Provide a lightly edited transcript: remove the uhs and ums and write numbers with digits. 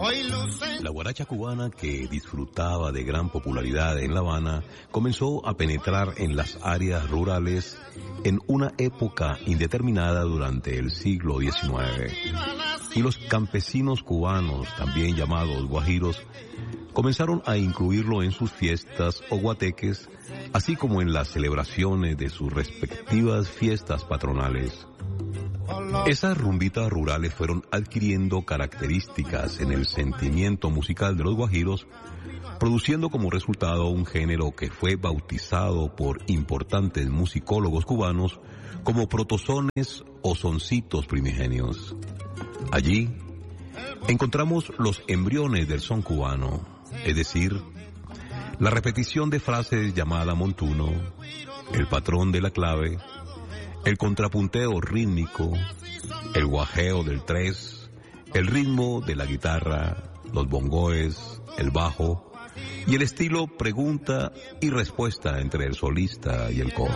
La guaracha cubana, que disfrutaba de gran popularidad en La Habana, comenzó a penetrar en las áreas rurales en una época indeterminada durante el siglo XIX. Y los campesinos cubanos, también llamados guajiros, comenzaron a incluirlo en sus fiestas o guateques, así como en las celebraciones de sus respectivas fiestas patronales. Esas rumbitas rurales fueron adquiriendo características en el sentimiento musical de los guajiros, produciendo como resultado un género que fue bautizado por importantes musicólogos cubanos como protosones o soncitos primigenios. Allí encontramos los embriones del son cubano, es decir, la repetición de frases llamada montuno, el patrón de la clave, el contrapunteo rítmico, el guajeo del tres, el ritmo de la guitarra, los bongoes, el bajo y el estilo pregunta y respuesta entre el solista y el coro.